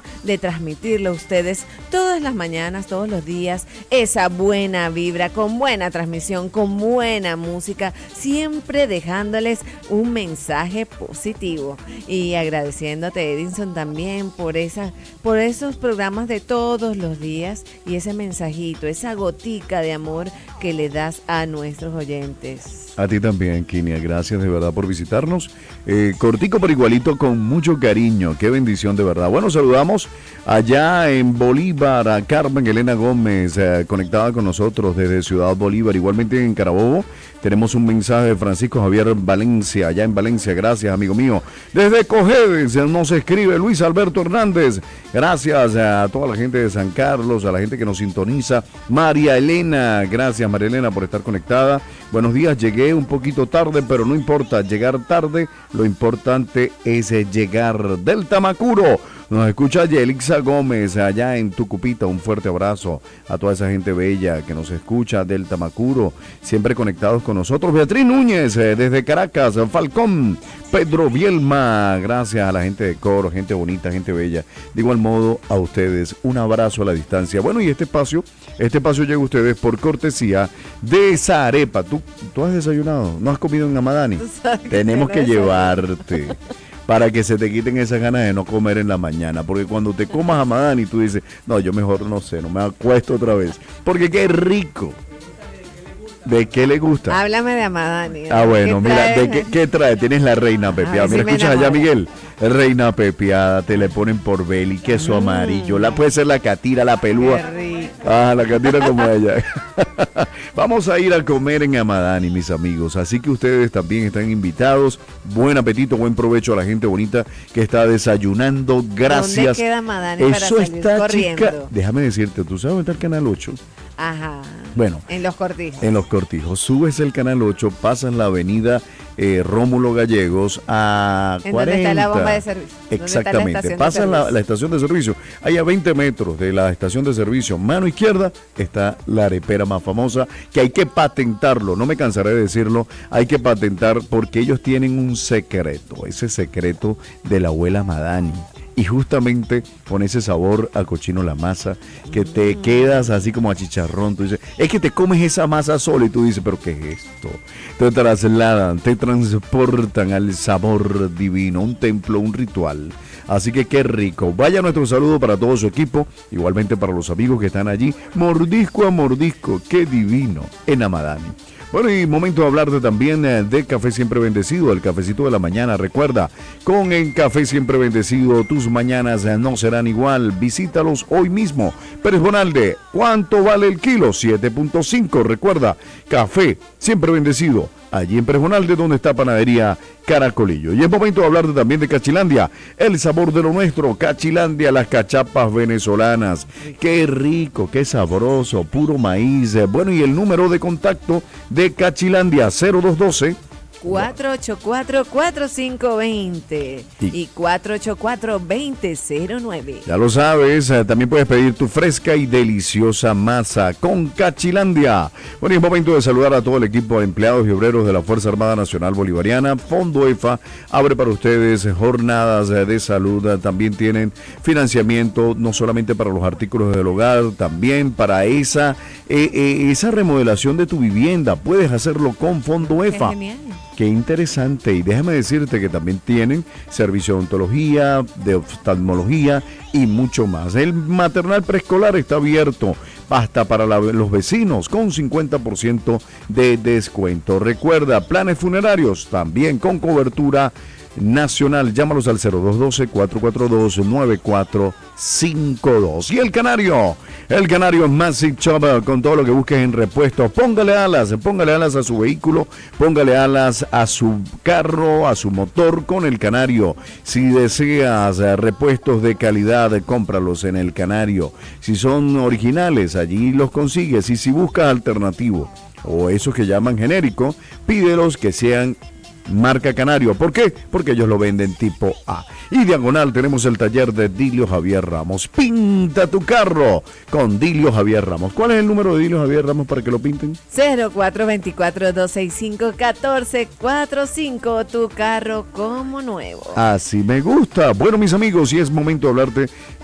de transmitirle a ustedes todas las mañanas, todos los días, esa buena vibra, con buena transmisión, con buena música, siempre dejándoles un mensaje positivo. Y agradeciéndote, Edinson, también por esos programas de todos los días y ese mensajito, esa gotica de amor que le das a nuestros oyentes. A ti también, Kinia, gracias de verdad por visitarnos. Cortico pero igualito, con mucho cariño, qué bendición de verdad. Bueno, saludamos allá en Bolívar a Carmen Elena Gómez, conectada con nosotros desde Ciudad Bolívar. Igualmente en Carabobo tenemos un mensaje de Francisco Javier Valencia, allá en Valencia. Gracias, amigo mío. Desde Cojedes nos escribe Luis Alberto Hernández. Gracias a toda la gente de San Carlos, a la gente que nos sintoniza. María Elena, gracias María Elena por estar conectada. Buenos días, llegué un poquito tarde, pero no importa llegar tarde, lo importante es llegar. Del Tamacuro nos escucha Yelixa Gómez allá en Tucupita. Un fuerte abrazo a toda esa gente bella que nos escucha del Tamacuro, siempre conectados con nosotros. Beatriz Núñez desde Caracas, Falcón, Pedro Bielma, gracias a la gente de Coro, gente bonita, gente bella. De igual modo a ustedes, un abrazo a la distancia. Bueno, y este espacio llega a ustedes por cortesía de Zarepa. ¿Tú has desayunado? ¿No has comido en Amadani? Tenemos que llevarte para que se te quiten esas ganas de no comer en la mañana, porque cuando te comas Amadani tú dices, no, yo mejor no sé, no me acuesto otra vez, porque qué rico. ¿De qué le gusta? Háblame de Amadani. Ah, bueno, mira, ¿qué trae? Tienes la reina pepiada. Mira, escuchas allá, Miguel. Reina pepiada, te le ponen por beli, queso amarillo. Puede ser la catira, la pelúa. Qué rico. Ah, la catira como ella. Vamos a ir a comer en Amadani, mis amigos. Así que ustedes también están invitados. Buen apetito, buen provecho a la gente bonita que está desayunando. Gracias. ¿Dónde queda Amadani para Eso salir está, corriendo? chica. Déjame decirte, ¿tú sabes dónde está el Canal 8? Ajá. Bueno. En Los Cortijos. En Los Cortijos. Subes el Canal 8, pasas la avenida Rómulo Gallegos a 40. ¿Dónde está la bomba de servicio? Exactamente. Pasas la estación de servicio. Ahí a 20 metros de la estación de servicio, mano izquierda, está la arepera más famosa, que hay que patentarlo. No me cansaré de decirlo. Hay que patentar porque ellos tienen un secreto. Ese secreto de la abuela Madani. Y justamente con ese sabor a cochino la masa, que te quedas así como a chicharrón. Tú dices, es que te comes esa masa sola y tú dices, pero ¿qué es esto? Te trasladan, te transportan al sabor divino, un templo, un ritual. Así que qué rico. Vaya nuestro saludo para todo su equipo, igualmente para los amigos que están allí. Mordisco a mordisco, qué divino en Amadani. Bueno, y momento de hablarte también de Café Siempre Bendecido, el cafecito de la mañana. Recuerda, con el Café Siempre Bendecido, tus mañanas no serán igual. Visítalos hoy mismo. Pérez Bonalde, ¿cuánto vale el kilo? 7.5. Recuerda, Café Siempre Bendecido, allí en Pérez Bonalde, donde está Panadería Caracolillo. Y es momento de hablarte también de Cachilandia, el sabor de lo nuestro. Cachilandia, las cachapas venezolanas. Qué rico, qué sabroso, puro maíz. Bueno, y el número de contacto de Cachilandia, 0212 484-4520 y 484-2009. Ya lo sabes, también puedes pedir tu fresca y deliciosa masa con Cachilandia. Bueno, y es momento de saludar a todo el equipo de empleados y obreros de la Fuerza Armada Nacional Bolivariana. Fondo EFA abre para ustedes jornadas de salud. También tienen financiamiento, no solamente para los artículos del hogar, también para esa remodelación de tu vivienda. Puedes hacerlo con Fondo EFA. Qué genial. Qué interesante, y déjame decirte que también tienen servicio de odontología, de oftalmología y mucho más. El maternal preescolar está abierto hasta para los vecinos con 50% de descuento. Recuerda, planes funerarios también con cobertura nacional. Llámalos al 0212-442-9452. Y el Canario Massive Shop, con todo lo que busques en repuestos. Póngale alas a su vehículo, póngale alas a su carro, a su motor con el Canario. Si deseas repuestos de calidad, cómpralos en el Canario. Si son originales, allí los consigues. Y si buscas alternativos o esos que llaman genérico, pídelos que sean marca Canario. ¿Por qué? Porque ellos lo venden tipo A. Y diagonal tenemos el taller de Dilio Javier Ramos. Pinta tu carro con Dilio Javier Ramos. ¿Cuál es el número de Dilio Javier Ramos para que lo pinten? 0424-265-1445. Tu carro como nuevo. Así me gusta. Bueno, mis amigos, y es momento de hablarte